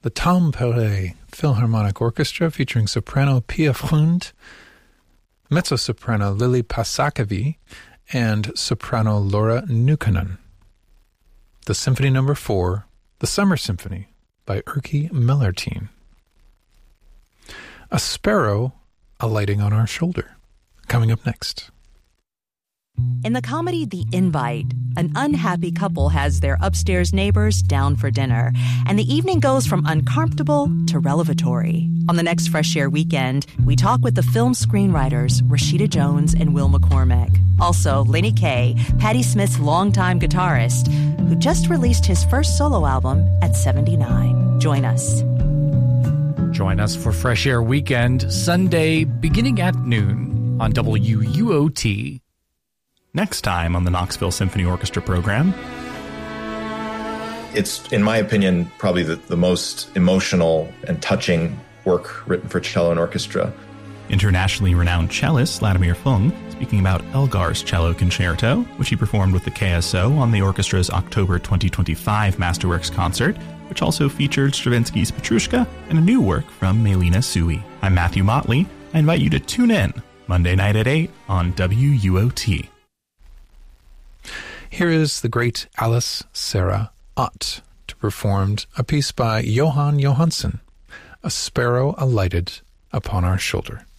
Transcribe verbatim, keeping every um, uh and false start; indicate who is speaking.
Speaker 1: the Tampere Philharmonic Orchestra featuring soprano Pia Frund, mezzo-soprano Lili Pasakavi, and soprano Laura Nukanen. The Symphony Number Four, The Summer Symphony by Erkki Mellertin. A Sparrow Alighting on Our Shoulder, coming up next.
Speaker 2: In the comedy The Invite, an unhappy couple has their upstairs neighbors down for dinner, and the evening goes from uncomfortable to revelatory. On the next Fresh Air Weekend, we talk with the film screenwriters Rashida Jones and Will McCormick. Also, Lenny Kaye, Patti Smith's longtime guitarist, who just released his first solo album at seventy-nine. Join us.
Speaker 3: Join us for Fresh Air Weekend, Sunday, beginning at noon on W U O T. Next time on the Knoxville Symphony Orchestra program.
Speaker 4: It's, in my opinion, probably the, the most emotional and touching work written for cello and orchestra.
Speaker 3: Internationally renowned cellist Vladimir Fung speaking about Elgar's Cello Concerto, which he performed with the K S O on the orchestra's October twenty twenty-five Masterworks concert, which also featured Stravinsky's Petrushka and a new work from Melina Sui. I'm Matthew Motley. I invite you to tune in Monday night at eight on W U O T.
Speaker 1: Here is the great Alice Sarah Ott to perform a piece by Johan Johansson, A Sparrow Alighted Upon Our Shoulder.